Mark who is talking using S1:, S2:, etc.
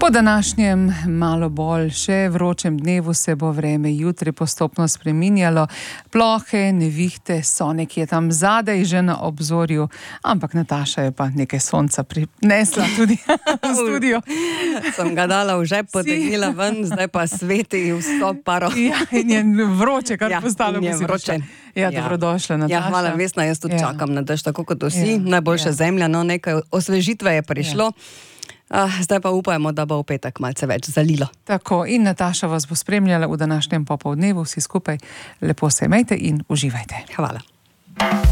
S1: Po današnjem malo bolj še vročem dnevu se bo vreme jutri postopno spreminjalo. Plohe, nevihte so nekje tam zadaj že na obzorju, ampak Nataša je pa nekaj sonca prinesla tudi v studio.
S2: Sem ga dala v žep, potegnila ven, zdaj pa sveti vso paro.
S1: Ja, in je vroče, kar postalo
S2: je vroče.
S1: Ja, dobrodošla, Nataša.
S2: Ja, hvala, Vesna, jaz tudi čakam na dež, tako kot vsi. Najboljša zemlja, no, nekaj osvežitve je prišlo. Zdaj pa upajmo, da bo v petek malce več zalilo.
S1: Tako, in Nataša vas bo spremljala v današnjem popoldnevu. Vsi skupaj lepo se imejte in uživajte.
S2: Hvala.